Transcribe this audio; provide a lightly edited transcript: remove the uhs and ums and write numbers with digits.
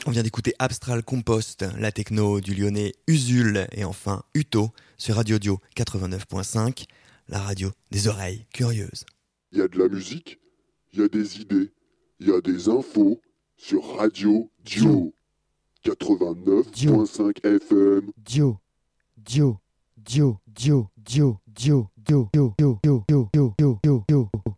On vient d'écouter Abstral Compost, la techno du lyonnais Usul et enfin Uto sur Radio Dio 89.5, la radio des oreilles curieuses. Il y a de la musique, il y a des idées, il y a des infos sur Radio Dio 89.5 FM. Dio, Dio, Dio, Dio, Dio, Dio, Dio, Dio, Dio, Dio, Dio, Dio, Dio, Dio.